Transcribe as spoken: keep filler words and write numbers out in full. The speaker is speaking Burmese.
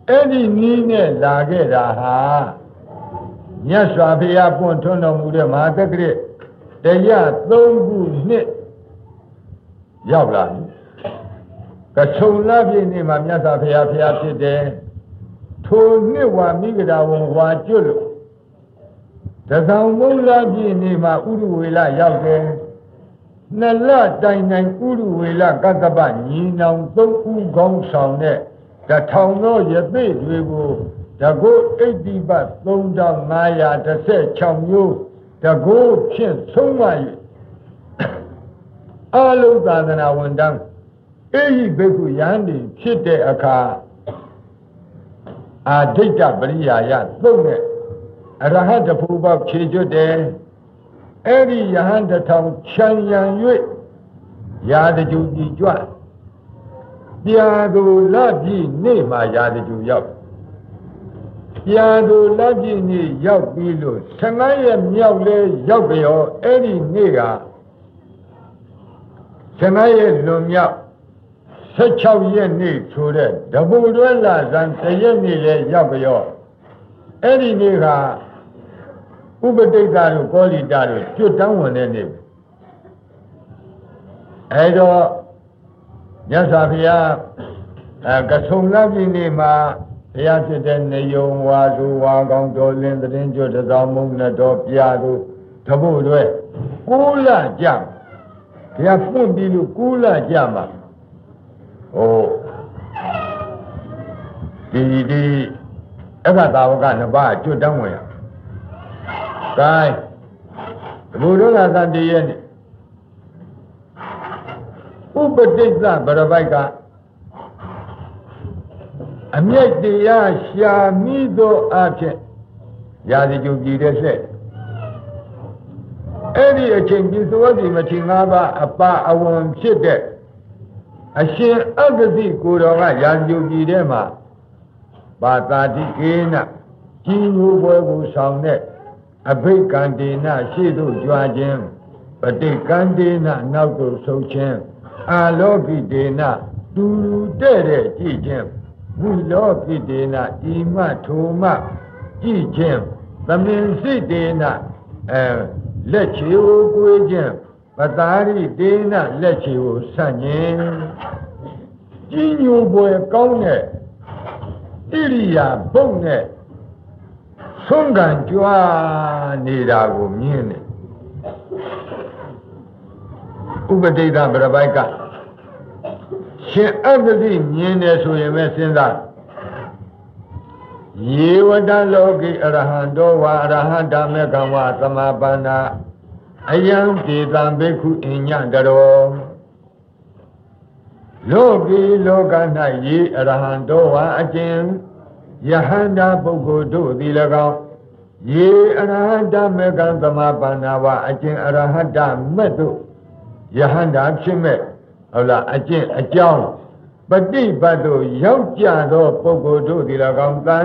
အဲ့ဒီနီးနဲ့လာခဲ့တာဟာမြတ်စွာဘုရားပွင့်ထွန်းတော်မူတဲ့မဟာတက္ကရာတရားသုံးခုနှစ်ရောက်လာပြီကဆုံလပြည့်နေ့မှာမြတ်စွာဘုရားဘုရားဖြစ်တယ်ထိုနှစ်ဝါမိဂဒဝံဝါကျွတ်လို့တဆောင်မုံလပြည့်နေ့မှာဥရဝေလရောက်တယ်နှစ်လတိုင်တိုင်ဥရဝေလကတ္တပညီနောင်သုံးဦးကောင်းဆောင်တဲ့တထောင်သောရသေတွေကိုတကုအိဋ္ဌိပတ်သုံးထောင်ငါးရာတစ်ဆယ်ခြောက်မျိုးတကုဖြင့်ဆုံးမ၍အလုံးသာသနာဝန်တန်းအေဟိဘိက္ခုယန္တိဖြစ်တဲ့အခါအာဒိဋ္ဌပရိယာယသုံးနဲ့အရဟတဖူပေါက်ခြေကျွတ်တယ်အဲ့ဒီယဟန်တထောင်ချမ်းရန်၍ရာတကြူကြီးကြွပြာသူလပြည့်နေ့မှာရာတကြူရောက်ပြာသူလပြည့်နေ့ရောက်ပြီးလို့ဆယ်ငါးရက်မြောက်လဲရောက်ကြောအဲ့ဒီနေ့ကဆယ်ငါးရက်လွန်မြောက်ဆယ်ခြောက်ရက်နေ့ဆိုတဲ့တပူတွဲလာဇန်တစ်ရက်နေ့လဲရောက်ကြောအဲ့ဒီနေ့ကဥပတိတ်္တတို့ကောလိတာတို့ကျွတ်တန်းဝင်တဲ့နေ့အဲ့တော့မြတ်စွာဘုရားအဲကဆုံလပြည့်နေ့မှာဘုရားဖြစ်တဲ့နေယုံဝါစုဝါကောင်းတော်လင်းသတင်းကျွတ်တသောမုံနဲ့တော်ပြာတို့တပုတ်တွေကိုးလကြဘုရားပွင့်ပြီးလို့ကိုးလကြမှာဟိုဒီဒီအခါသာဝကနှစ်ပါးကျွတ်တန်းဝင်ရကဲဘုရားကသတ္တရဲ့ဥပတိစ္ဆဗရပိုက်ကအမြတ်တရားရှာမိသောအဖြစ်ရာဇကြုံကြည်တဲ့ဆက်အဲ့ဒီအချိန်ပြသောတိမထေရငါးပါးအပါအဝင်ဖြစ်တဲ့အရှင်အဂတိကိုတော်ကရာဇကြုံကြည်တဲ့မှာပါတာတိကေနကြီးညိုပွဲကိုဆောင်တဲ့အဘိက္ခန္တေနရှေ့သို့ကြွားခြင်းပဋိက္ခန္တေနနောက်သို့ဆုတ်ခြင်းအာလောကိတေနတူတဲ့တဲ့ကြည့်ခြင်းဝိလောကိတေနဤမထိုမကြည့်ခြင်းသမင်စိတေနအဲလက်ချေကိုကိုွေးခြင်းပတာရိတေနလက်ချေကိုဆန့်ခြင်းကြီးညိုပွဲကောင်းတဲ့ဣရိယာပုတ်နဲ့ဆုံးကံကြွားနေတာကိုမြင်တယ်ဥပတိတ္တဗရပိုက်ကရှင်အဂတိမြင်တယ်ဆိုရင်ပဲစဉ်းစားယေဝတလောကိအရဟံတောဝါအရဟံဓမ္မကံဝသမပန္နာအယံဒေတံဘိက္ခုအညတရောလောကီလောက၌ယေအရဟံတောဝါအကျဉ်ယဟန္တာပုဂ္ဂိုလ်တို့သည်၎င်းယေအရဟတမေကံသမပန္နာဝအကျင့်အရဟတမဲ့တို့ယဟန္တာဖြစ်မဲ့ဟုတ်လားအကျင့်အကြောင်းပฏิပတ်တို့ရောက်ကြသောပုဂ္ဂိုလ်တို့သည်၎င်း